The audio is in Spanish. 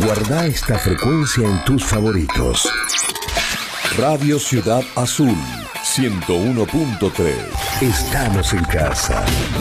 Guarda esta frecuencia en tus favoritos. Radio Ciudad Azul 101.3. Estamos en casa.